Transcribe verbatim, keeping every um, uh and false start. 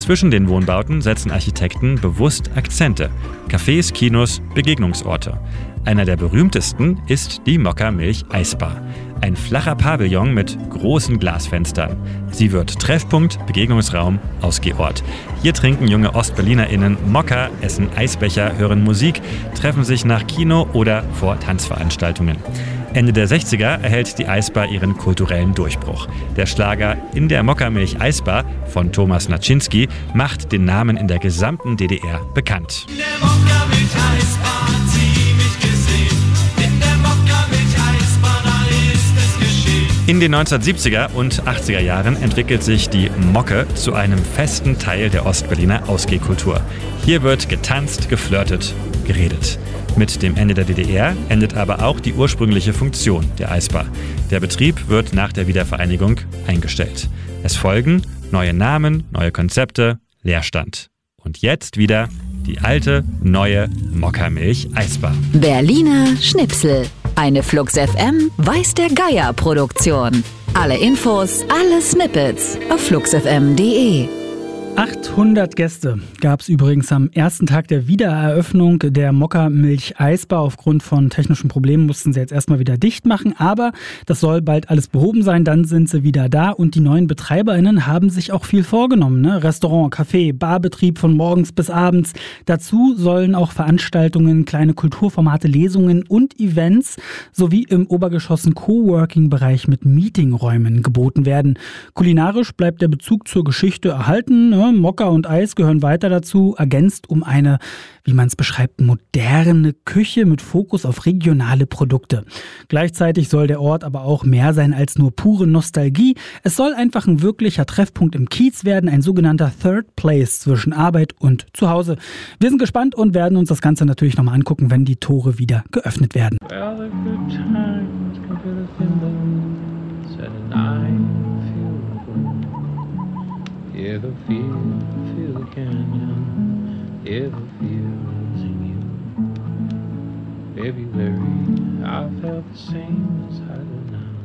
Zwischen den Wohnbauten setzen Architekten bewusst Akzente. Cafés, Kinos, Begegnungsorte. Einer der berühmtesten ist die Mokka-Milch-Eisbar. Ein flacher Pavillon mit großen Glasfenstern. Sie wird Treffpunkt, Begegnungsraum, Ausgehort. Hier trinken junge OstberlinerInnen Mokka, essen Eisbecher, hören Musik, treffen sich nach Kino oder vor Tanzveranstaltungen. Ende der sechziger erhält die Eisbar ihren kulturellen Durchbruch. Der Schlager In der Mokka-Milch-Eisbar von Thomas Naczynski macht den Namen in der gesamten D D R bekannt. In der Mokka-Milch-Eisbar hat sie mich gesehen. In der Mokka-Milch-Eisbar, da ist es geschehen. In den neunzehnhundertsiebziger und achtziger Jahren entwickelt sich die Mokke zu einem festen Teil der Ostberliner Ausgehkultur. Hier wird getanzt, geflirtet, geredet. Mit dem Ende der D D R endet aber auch die ursprüngliche Funktion der Eisbar. Der Betrieb wird nach der Wiedervereinigung eingestellt. Es folgen neue Namen, neue Konzepte, Leerstand. Und jetzt wieder die alte, neue Mokka-Milch-Eisbar. Berliner Schnipsel. Eine Flux F M Weiß der Geier Produktion. Alle Infos, alle Snippets auf fluxfm punkt de. achthundert Gäste gab es übrigens am ersten Tag der Wiedereröffnung der Mokka-Milch-Eisbar. Aufgrund von technischen Problemen mussten sie jetzt erstmal wieder dicht machen, aber das soll bald alles behoben sein, dann sind sie wieder da und die neuen BetreiberInnen haben sich auch viel vorgenommen. Ne? Restaurant, Café, Barbetrieb von morgens bis abends. Dazu sollen auch Veranstaltungen, kleine Kulturformate, Lesungen und Events sowie im Obergeschoss ein Coworking-Bereich mit Meetingräumen geboten werden. Kulinarisch bleibt der Bezug zur Geschichte erhalten. Ne? Mokka und Eis gehören weiter dazu, ergänzt um eine, wie man es beschreibt, moderne Küche mit Fokus auf regionale Produkte. Gleichzeitig soll der Ort aber auch mehr sein als nur pure Nostalgie. Es soll einfach ein wirklicher Treffpunkt im Kiez werden, ein sogenannter Third Place zwischen Arbeit und Zuhause. Wir sind gespannt und werden uns das Ganze natürlich nochmal angucken, wenn die Tore wieder geöffnet werden. Well, the good times come to the thimbles and I feel the wind. Yeah, the feel, feel the canyon. Yeah, the feels in you. February, I felt the same as I do now.